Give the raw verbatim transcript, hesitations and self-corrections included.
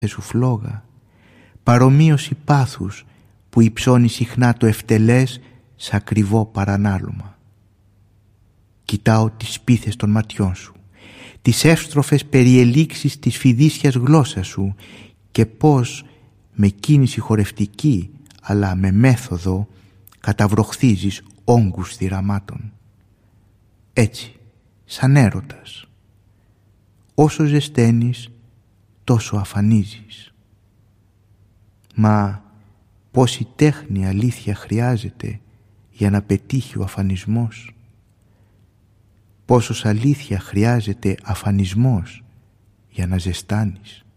σου φλόγα, παρομοίωση πάθους που υψώνει συχνά το ευτελές σ' ακριβό παρανάλωμα. Κοιτάω τις πίθες των ματιών σου, τις εύστροφες περιελήξεις της φιδίσιας γλώσσας σου και πώς με κίνηση χορευτική αλλά με μέθοδο καταβροχθίζεις όγκους θυραμάτων. Έτσι, σαν έρωτας. Όσο ζεσταίνεις, τόσο αφανίζεις. Μα πόση τέχνη αλήθεια χρειάζεται για να πετύχει ο αφανισμός. Πόσος αλήθεια χρειάζεται αφανισμός για να ζεστάνεις.